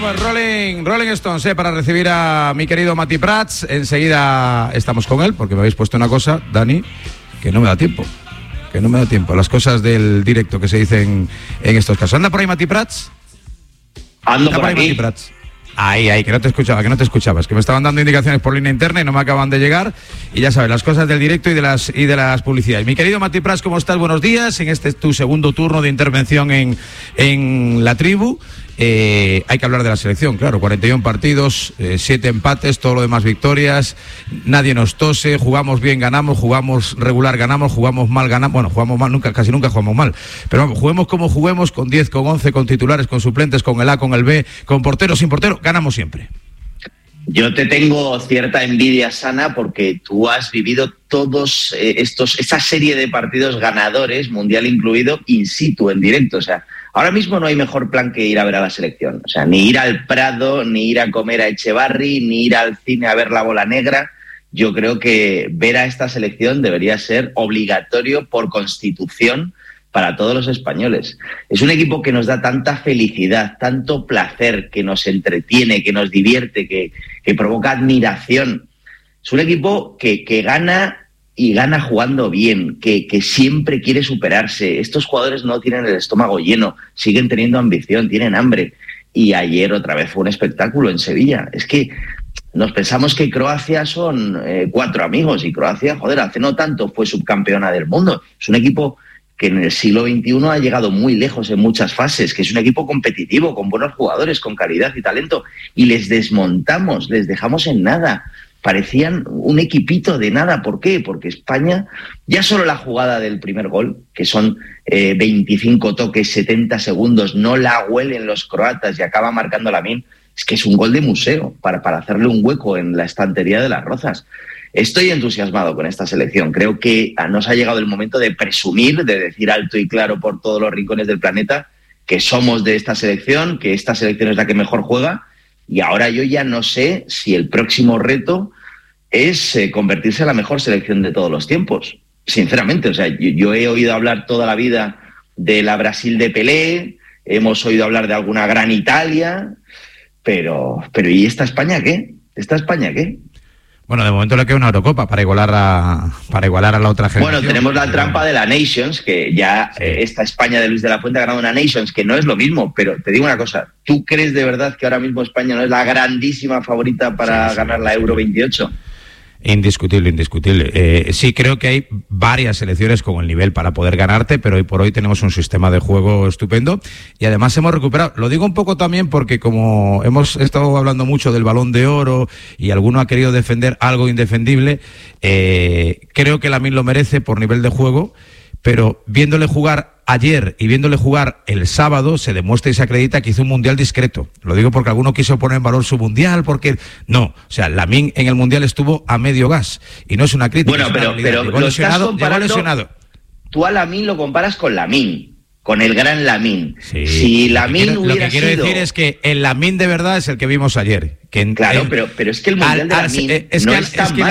pues Rolling Stones, para recibir a mi querido Mati Prats. Enseguida estamos con él, porque me habéis puesto una cosa, Dani, que no me da tiempo. Las cosas del directo que se dicen en estos casos. ¿Anda por ahí Mati Prats? Ando por ahí aquí. Mati Prats. Ahí, que no te escuchabas, que me estaban dando indicaciones por línea interna y no me acaban de llegar. Y ya sabes, las cosas del directo y de las publicidades. Mi querido Mati Prats, ¿cómo estás? Buenos días. En este tu segundo turno de intervención en la tribu. Hay que hablar de la selección, claro, 41 partidos, 7 empates, todo lo demás victorias, nadie nos tose, jugamos bien, ganamos, jugamos regular, ganamos, jugamos mal, ganamos, bueno, jugamos mal, casi nunca jugamos mal, pero vamos, juguemos como juguemos, con 10, con 11, con titulares, con suplentes, con el A, con el B, con portero, sin portero, ganamos siempre. Yo te tengo cierta envidia sana porque tú has vivido todos esa serie de partidos ganadores, mundial incluido, in situ, en directo. O sea, ahora mismo no hay mejor plan que ir a ver a la selección. O sea, ni ir al Prado, ni ir a comer a Echevarri, ni ir al cine a ver La Bola Negra. Yo creo que ver a esta selección debería ser obligatorio por constitución para todos los españoles. Es un equipo que nos da tanta felicidad, tanto placer, que nos entretiene, que nos divierte, que provoca admiración. Es un equipo que gana y gana jugando bien, que siempre quiere superarse. Estos jugadores no tienen el estómago lleno, siguen teniendo ambición, tienen hambre. Y ayer otra vez fue un espectáculo en Sevilla. Es que nos pensamos que Croacia son 4 amigos y Croacia, hace no tanto fue subcampeona del mundo. Es un equipo que en el siglo XXI ha llegado muy lejos en muchas fases, que es un equipo competitivo, con buenos jugadores, con calidad y talento, y les desmontamos, les dejamos en nada. Parecían un equipito de nada. ¿Por qué? Porque España, ya solo la jugada del primer gol, que son 25 toques, 70 segundos, no la huelen los croatas y acaba marcando Lamine, es que es un gol de museo para hacerle un hueco en la estantería de las Rozas. Estoy entusiasmado con esta selección. Creo que nos ha llegado el momento de presumir, de decir alto y claro por todos los rincones del planeta que somos de esta selección, que esta selección es la que mejor juega. Y ahora yo ya no sé si el próximo reto es convertirse en la mejor selección de todos los tiempos. Sinceramente, o sea, yo he oído hablar toda la vida de la Brasil de Pelé, hemos oído hablar de alguna gran Italia, pero ¿y esta España qué? ¿Esta España qué? Bueno, de momento le queda una Eurocopa para igualar a la otra generación. Bueno, tenemos la trampa de la Nations, que ya esta España de Luis de la Fuente ha ganado una Nations, que no es lo mismo, pero te digo una cosa, ¿tú crees de verdad que ahora mismo España no es la grandísima favorita para ganar la Euro 28? Indiscutible. Sí, creo que hay varias selecciones con el nivel para poder ganarte, pero hoy por hoy tenemos un sistema de juego estupendo y además hemos recuperado. Lo digo un poco también porque como hemos estado hablando mucho del Balón de Oro y alguno ha querido defender algo indefendible, creo que Lamine lo merece por nivel de juego, pero viéndole jugar ayer y viéndole jugar el sábado se demuestra y se acredita que hizo un mundial discreto. Lo digo porque alguno quiso poner en valor su mundial, porque no, o sea, Lamine en el mundial estuvo a medio gas y no es una crítica. Bueno, pero llegó lesionado. Tú a Lamine lo comparas con Lamine, con el gran Lamine. Sí, si Lamine lo que quiero decir es que el Lamine de verdad es el que vimos ayer. Claro, pero es que el mundial de Lamine no es tan malo.